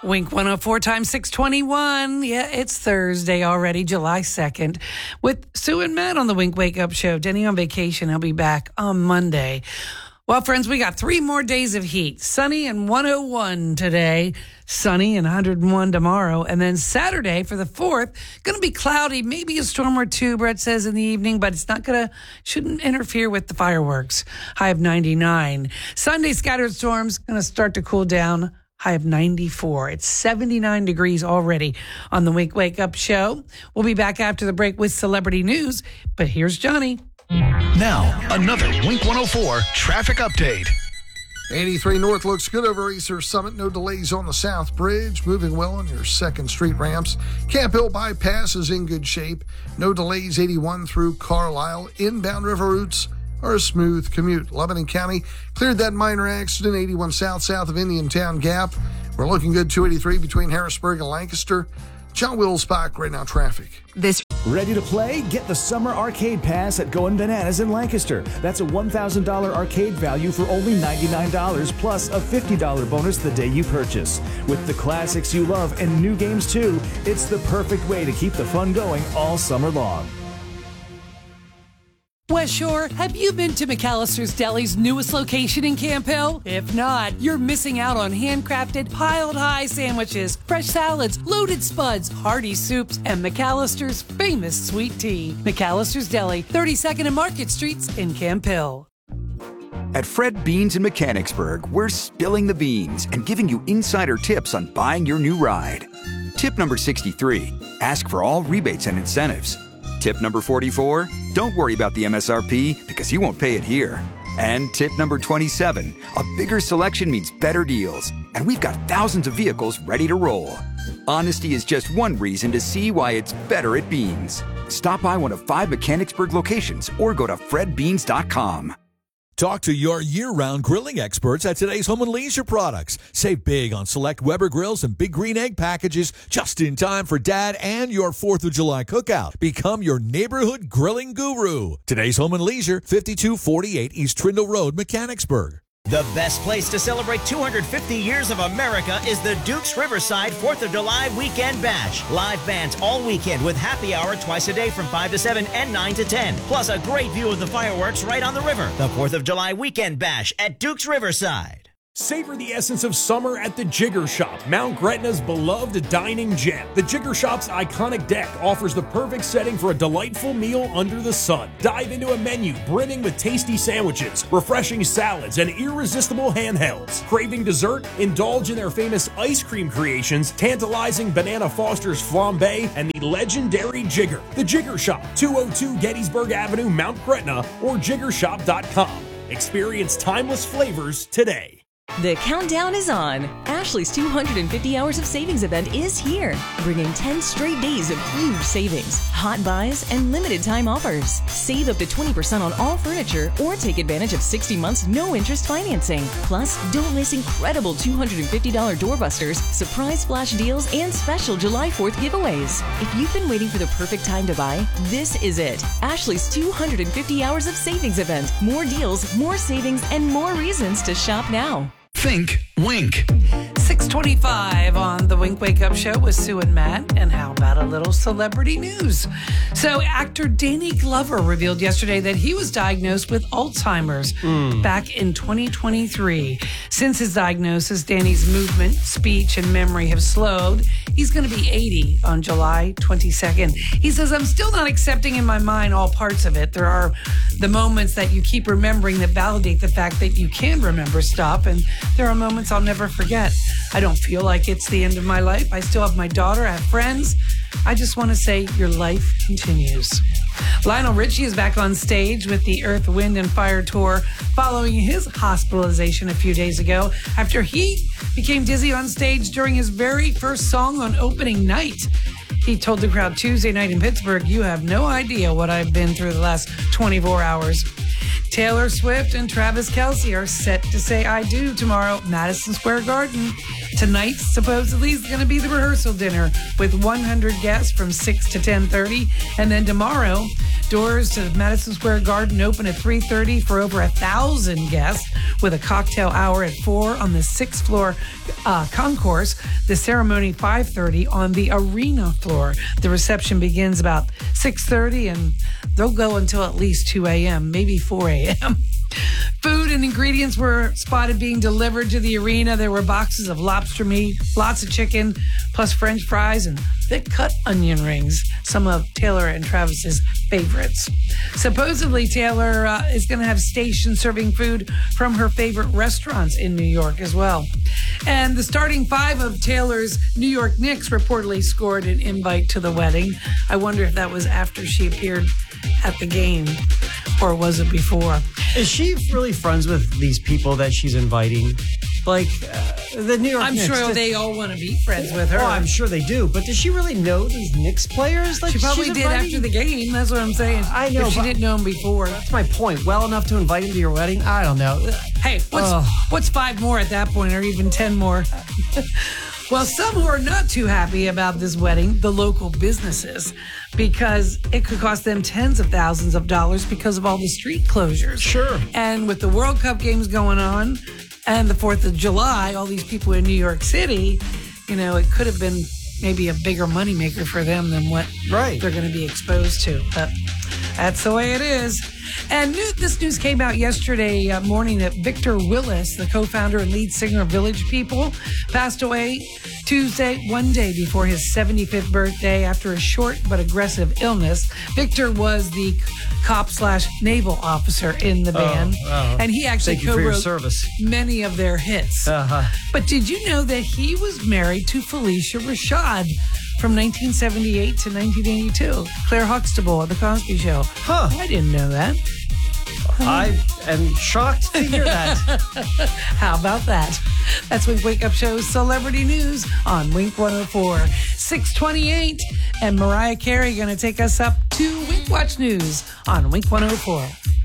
Wink 104 times 621. Yeah, it's Thursday already, July 2nd, with Sue and Matt on the Wink Wake Up Show. Denny on vacation. He'll be back on Monday. Well, friends, we got 3 more days of heat. Sunny and 101 today, sunny and 101 tomorrow. And then Saturday for the 4th, going to be cloudy, maybe a storm or two, Brett says, in the evening, but it's not shouldn't interfere with the fireworks. High of 99. Sunday, scattered storms, going to start to cool down. High of 94. It's 79 degrees already on the Wake Up Show. We'll be back after the break with celebrity news, but here's Johnny. Now, another Wink 104 traffic update. 83 North looks good over Easter Summit. No delays on the South Bridge. Moving well on your 2nd Street ramps. Camp Hill Bypass is in good shape. No delays 81 through Carlisle. Inbound river routes are a smooth commute. Lebanon County cleared that minor accident, 81 south of Indiantown Gap. We're looking good 283 between Harrisburg and Lancaster. John Wills-Bach, right now traffic. Ready to play? Get the Summer Arcade Pass at Goin' Bananas in Lancaster. That's a $1,000 arcade value for only $99 plus a $50 bonus the day you purchase. With the classics you love and new games too, it's the perfect way to keep the fun going all summer long. West Shore, have you been to McAllister's Deli's newest location in Camp Hill? If not, you're missing out on handcrafted, piled high sandwiches, fresh salads, loaded spuds, hearty soups, and McAllister's famous sweet tea. McAllister's Deli, 32nd and Market Streets in Camp Hill. At Fred Beans in Mechanicsburg, we're spilling the beans and giving you insider tips on buying your new ride. Tip number 63, ask for all rebates and incentives. Tip number 44, don't worry about the MSRP because you won't pay it here. And tip number 27, a bigger selection means better deals. And we've got thousands of vehicles ready to roll. Honesty is just one reason to see why it's better at Beans. Stop by one of 5 Mechanicsburg locations or go to fredbeans.com. Talk to your year-round grilling experts at Today's Home and Leisure Products. Save big on select Weber grills and Big Green Egg packages just in time for Dad and your 4th of July cookout. Become your neighborhood grilling guru. Today's Home and Leisure, 5248 East Trindle Road, Mechanicsburg. The best place to celebrate 250 years of America is the Dukes Riverside 4th of July Weekend Bash. Live bands all weekend with happy hour twice a day from 5 to 7 and 9 to 10. Plus a great view of the fireworks right on the river. The 4th of July Weekend Bash at Dukes Riverside. Savor the essence of summer at the Jigger Shop, Mount Gretna's beloved dining gem. The Jigger Shop's iconic deck offers the perfect setting for a delightful meal under the sun. Dive into a menu brimming with tasty sandwiches, refreshing salads, and irresistible handhelds. Craving dessert? Indulge in their famous ice cream creations, tantalizing Banana Foster's flambe, and the legendary Jigger. The Jigger Shop, 202 Gettysburg Avenue, Mount Gretna, or jiggershop.com. Experience timeless flavors today. The countdown is on. Ashley's 250 Hours of Savings event is here, bringing 10 straight days of huge savings, hot buys, and limited time offers. Save up to 20% on all furniture or take advantage of 60 months no-interest financing. Plus, don't miss incredible $250 doorbusters, surprise flash deals, and special July 4th giveaways. If you've been waiting for the perfect time to buy, this is it. Ashley's 250 Hours of Savings event. More deals, more savings, and more reasons to shop now. Think Wink. 625 on the Wink Wake Up Show with Sue and Matt. And how about a little celebrity news? So actor Danny Glover revealed yesterday that he was diagnosed with Alzheimer's back in 2023. Since his diagnosis, Danny's movement, speech, and memory have slowed. He's going to be 80 on July 22nd. He says, I'm still not accepting in my mind all parts of it. There are the moments that you keep remembering that validate the fact that you can remember stuff. And there are moments I'll never forget. I don't feel like it's the end of my life. I still have my daughter. I have friends. I just want to say your life continues. Lionel Richie is back on stage with the Earth, Wind, and Fire tour following his hospitalization a few days ago after he became dizzy on stage during his very first song on opening night. He told the crowd Tuesday night in Pittsburgh, "You have no idea what I've been through the last 24 hours." Taylor Swift and Travis Kelce are set to say I do tomorrow at Madison Square Garden. Tonight, supposedly, is going to be the rehearsal dinner with 100 guests from 6 to 10:30. And then tomorrow, doors to Madison Square Garden open at 3:30 for over 1,000 guests with a cocktail hour at 4 on the 6th floor concourse. The ceremony 5:30 on the arena floor. The reception begins about 6:30 and they'll go until at least 2 a.m., maybe 4 a.m. Food and ingredients were spotted being delivered to the arena. There were boxes of lobster meat, lots of chicken, plus French fries and thick-cut onion rings, some of Taylor and Travis's favorites. Supposedly, Taylor is going to have stations serving food from her favorite restaurants in New York as well. And the starting five of Taylor's New York Knicks reportedly scored an invite to the wedding. I wonder if that was after she appeared at the game, or was it before? Is she really friends with these people that she's inviting? Like the New York I'm Knicks. sure they all want to be friends with her. Oh, I'm sure they do. But does she really know these Knicks players? Like she probably did after the game. That's what I'm saying. I know. If she didn't know him before. That's my point. Well enough to invite him to your wedding? I don't know. Hey, what's 5 more at that point, or even 10 more? Well, some who are not too happy about this wedding, the local businesses, because it could cost them tens of thousands of dollars because of all the street closures. Sure. And with the World Cup games going on and the 4th of July, all these people in New York City, it could have been maybe a bigger moneymaker for them than what they're going to be exposed to. But that's the way it is. And this news came out yesterday morning that Victor Willis, the co-founder and lead singer of Village People, passed away Tuesday, one day before his 75th birthday after a short but aggressive illness. Victor was the cop/naval officer in the band, and he actually co-wrote many of their hits. But did you know that he was married to Felicia Rashad from 1978 to 1982? Claire Huxtable of The Cosby Show. I didn't know that. I am shocked to hear that. How about that? That's Wink Up Show's Celebrity News on Wink 104. 6:28, and Mariah Carey going to take us up to Wink Watch News on Wink 104.